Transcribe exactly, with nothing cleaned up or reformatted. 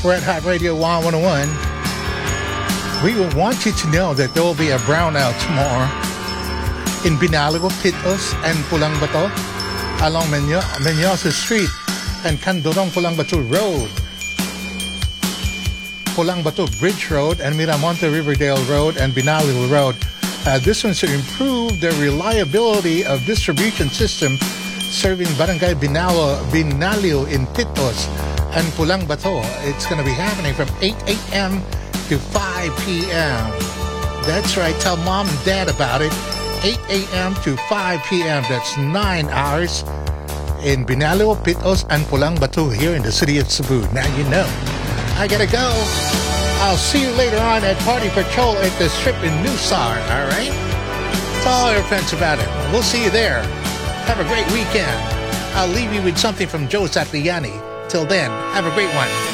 Red Hot Radio one oh one. We will want you to know that there will be a brownout tomorrow in Binaligo, Pitos, and Pulang Bato along Menyo- Menyosa Street and Candorong Pulang Bato Road, Pulang Bato Bridge Road, and Miramonte Riverdale Road and Binaligo Road. Uh, this one's to improve the reliability of distribution system serving Barangay Binalo, Binalio in Pitos and Pulang Bato. It's going to be happening from eight a.m. to five p.m. That's right. Tell mom and dad about it. eight a.m. to five p.m. That's nine hours in Binalio, Pitos, and Pulang Bato here in the city of Cebu. Now you know. I gotta go. I'll see you later on at Party Patrol at the Strip in Nusar, all right? Tell your friends about it. We'll see you there. Have a great weekend. I'll leave you with something from Joe Satriani. Till then, have a great one.